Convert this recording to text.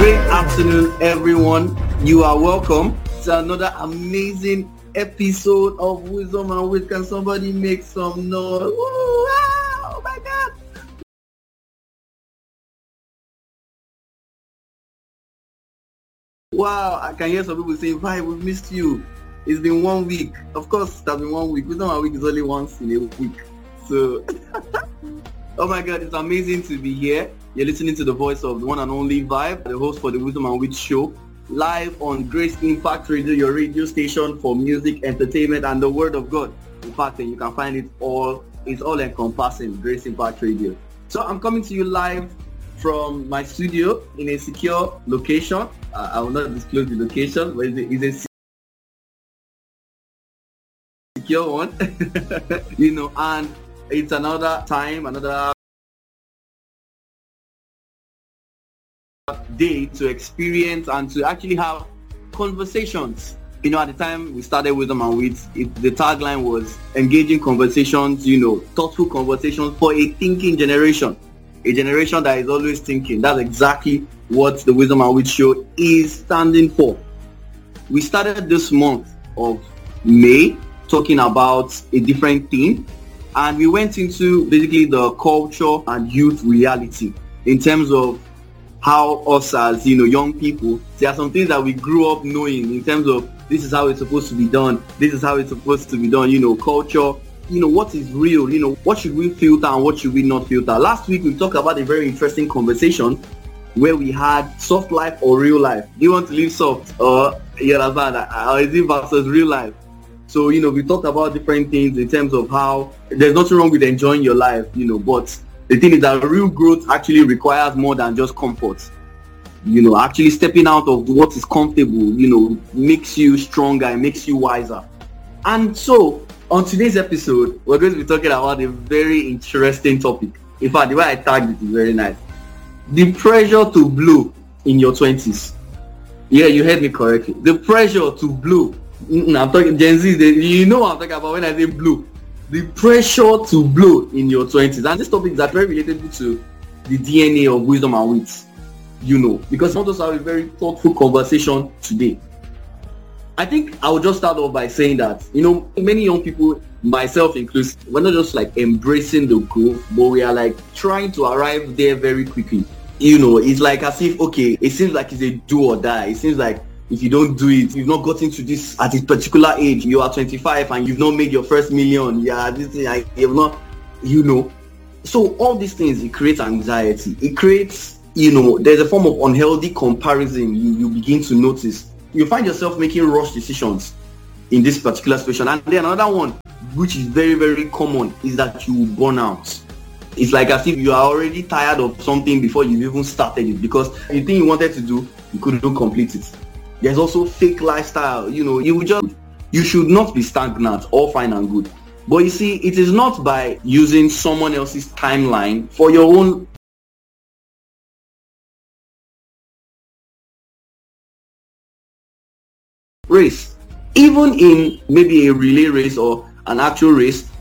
Great afternoon, everyone. You are welcome to another amazing episode of Wisdom and Wit. Can somebody make some noise? Ooh, oh my God. Wow, I can hear some people saying, "Bye, we've missed you." It's been 1 week. Of course, it has been 1 week. Wisdom and Week is only once in a week. So, oh my God, it's amazing to be here. You're listening to the voice of the one and only Vibe, the host for the Wisdom and Wit show, live on Grace Impact Radio, your radio station for music, entertainment, and the Word of God. In fact, you can find it all. It's all encompassing, Grace Impact Radio. So I'm coming to you live from my studio in a secure location. I will not disclose the location, but it's a secure one. And it's another time, another day to experience and to actually have conversations. At the time we started Wisdom and Wit, the tagline was engaging conversations, thoughtful conversations for a thinking generation. A generation that is always thinking. That's exactly what the Wisdom and Wit show is standing for. We started this month of May talking about a different theme, and we went into basically the culture and youth reality in terms of how us as young people, there are some things that we grew up knowing in terms of this is how it's supposed to be done, culture, what is real, what should we filter and what should we not filter. Last week we talked about a very interesting conversation where we had soft life or real life. Do you want to live soft or or is it versus real life? So we talked about different things in terms of how there's nothing wrong with enjoying your life, but the thing is that real growth actually requires more than just comfort. Actually stepping out of what is comfortable, makes you stronger, it makes you wiser. And so on today's episode, we're going to be talking about a very interesting topic. In fact, the way I tagged it is very nice. The pressure to blow in your 20s. Yeah, you heard me correctly. The pressure to blow. I'm talking Gen Z, what I'm talking about when I say blow. The pressure to blow in your 20s. And this topic is very relatable to the DNA of Wisdom and Wit. Because I want us to have a very thoughtful conversation today. I think I will just start off by saying that, many young people, myself included, we're not just embracing the growth, but we are trying to arrive there very quickly. It's as if, okay, it seems like it's a do or die. It seems like if you don't do it, you've not gotten to this at a particular age. You are 25 and you've not made your first million. Yeah, this thing, you've not, So all these things, it creates anxiety. It creates, there's a form of unhealthy comparison you begin to notice. You find yourself making rush decisions in this particular situation. And then another one, which is very, very common, is that you burn out. It's as if you are already tired of something before you even started it, because the thing you wanted to do, you couldn't complete it. There's also fake lifestyle. You should not be stagnant, all fine and good. But you see, it is not by using someone else's timeline for your own race. Even in maybe a relay race or an actual race,